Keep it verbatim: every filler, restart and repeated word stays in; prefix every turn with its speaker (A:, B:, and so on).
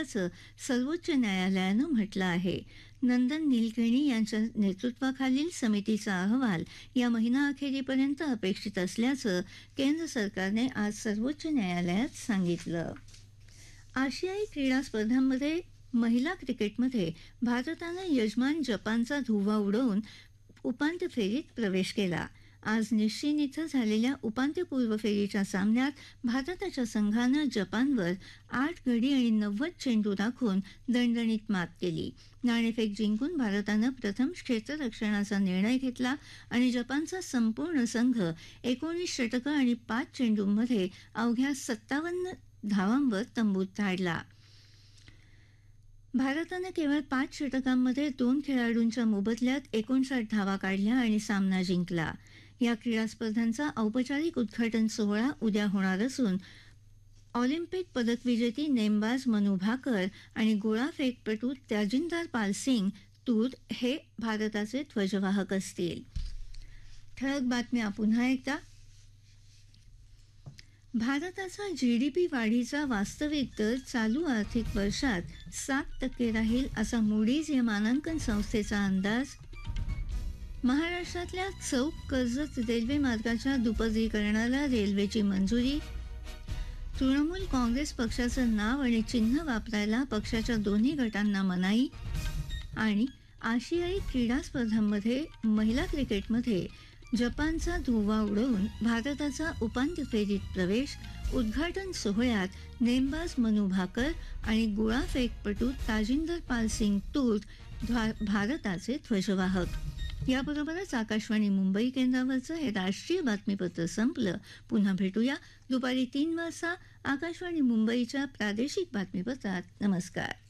A: असल्याचं सर्वोच्च न्यायालयानं म्हटलं आहे. नंदन नीलकेणी यांच्या नेतृत्वाखालील समितीचा अहवाल या महिनाअखेरीपर्यंत अपेक्षित असल्याचं केंद्र सरकारने आज सर्वोच्च न्यायालयात सांगितलं. आशियाई क्रीडा स्पर्धांमध्ये महिला क्रिकेटमध्ये भारतानं यजमान जपानचा धुव्वा उडवून उपांत्य फेरीत प्रवेश केला. आज निश्चिन इथं झालेल्या उपांत्यपूर्व फेरीच्या सामन्यात भारताच्या संघानं जपानवर आठ गडी आणि नव्वद चेंडू राखून दणदणीत मात केली. नाणेफेक जिंकून भारतानं प्रथम क्षेत्ररक्षणाचा निर्णय घेतला आणि जपानचा संपूर्ण संघ एकोणीस षटकं आणि पाच चेंडूंमध्ये अवघ्या सत्तावन्न धावांवर तंबूत धाडला. भारतानं केवळ पाच षटकांमध्ये दोन खेळाडूंच्या मोबदल्यात एकोणसाठ धावा काढल्या आणि सामना जिंकला. या क्रीडा स्पर्धांचा औपचारिक उद्घाटन सोहळा उद्या होणार असून ऑलिम्पिक पदकविजेती नेमबाज मनू भाकर आणि गोळाफेकपटू त्याजिंदर पाल सिंग तूर हे भारताचे ध्वजवाहक असतील. ठळक बातम्या पुन्हा एकदा. भारताचा जीडीपी वाढीचा वास्तविक दर चालू आर्थिक वर्षात सात टक्के राहील असा मूडीज या मानांकन संस्थेचा अंदाज. महाराष्ट्रातल्या चौक कर्जत रेल्वे मार्गाच्या दुपदरीकरणाला रेल्वेची मंजुरी. तृणमूल काँग्रेस पक्षाचं नाव आणि चिन्ह वापरायला पक्षाच्या दोन्ही गटांना मनाई. आणि आशियाई क्रीडा स्पर्धांमध्ये महिला क्रिकेटमध्ये जपानचा धुव्वा उडवून भारताचा उपांत्य फेरीत प्रवेश. उद्घाटन सोहळ्यात नेमबाज मनू भाकर आणि गोळाफेकपटू ताजिंदर पाल सिंग तूर भारताचे ध्वजवाहक. याबरोबरच आकाशवाणी मुंबई केंद्रावरचं हे राष्ट्रीय बातमीपत्र संपलं. पुन्हा भेटूया दुपारी तीन वाजता आकाशवाणी मुंबईच्या प्रादेशिक बातमीपत्रात. नमस्कार.